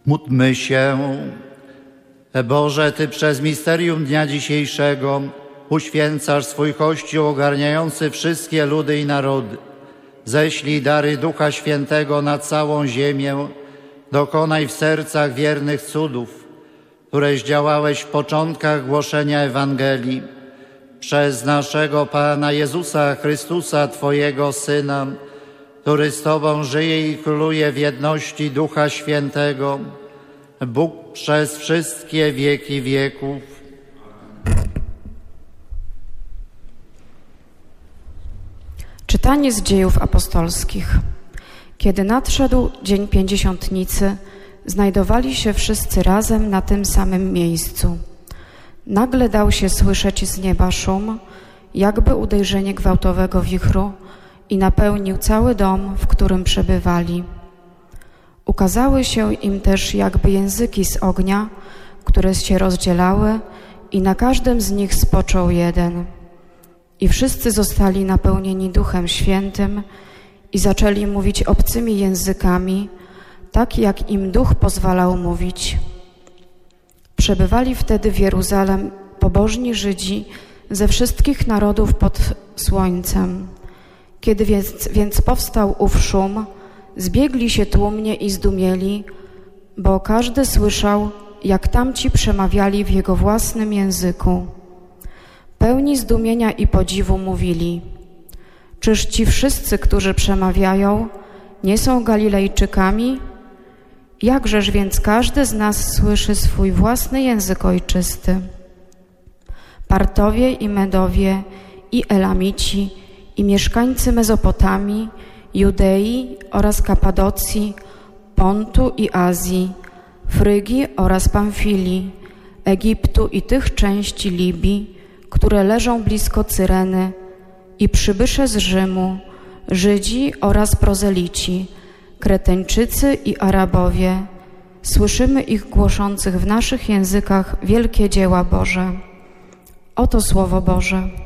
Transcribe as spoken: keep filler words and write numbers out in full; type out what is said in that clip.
Módlmy się. Boże, Ty przez misterium dnia dzisiejszego uświęcasz swój Kościół ogarniający wszystkie ludy i narody. Ześlij dary Ducha Świętego na całą ziemię. Dokonaj w sercach wiernych cudów, które zdziałałeś w początkach głoszenia Ewangelii. Przez naszego Pana Jezusa Chrystusa, Twojego Syna, który z Tobą żyje i króluje w jedności Ducha Świętego, Bóg przez wszystkie wieki wieków. Czytanie z Dziejów Apostolskich. Kiedy nadszedł dzień Pięćdziesiątnicy, znajdowali się wszyscy razem na tym samym miejscu. Nagle dał się słyszeć z nieba szum, jakby uderzenie gwałtowego wichru, i napełnił cały dom, w którym przebywali. Ukazały się im też jakby języki z ognia, które się rozdzielały, i na każdym z nich spoczął jeden. I wszyscy zostali napełnieni Duchem Świętym i zaczęli mówić obcymi językami, tak jak im Duch pozwalał mówić. Przebywali wtedy w Jeruzalem pobożni Żydzi ze wszystkich narodów pod słońcem. Kiedy więc, więc powstał ów szum, zbiegli się tłumnie i zdumieli, bo każdy słyszał, jak tamci przemawiali w jego własnym języku. Pełni zdumienia i podziwu mówili: czyż ci wszyscy, którzy przemawiają, nie są Galilejczykami? Jakżeż więc każdy z nas słyszy swój własny język ojczysty? Partowie i Medowie, i Elamici, i mieszkańcy Mezopotamii, Judei oraz Kapadocji, Pontu i Azji, Frygii oraz Pamfilii, Egiptu i tych części Libii, które leżą blisko Cyreny, i przybysze z Rzymu, Żydzi oraz prozelici, Kreteńczycy i Arabowie, słyszymy ich głoszących w naszych językach wielkie dzieła Boże. Oto Słowo Boże.